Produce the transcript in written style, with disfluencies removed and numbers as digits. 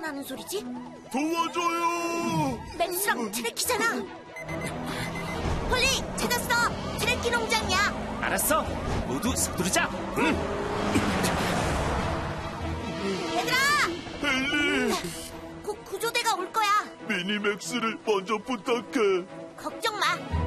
나는 소리지? 도와줘요! 맥스랑 트래키잖아. 폴리, 찾았어. 트래키 농장이야. 알았어. 모두 서두르자. 얘들아! 헨리! 곧 구조대가 올 거야. 미니맥스를 먼저 부탁해. 걱정 마.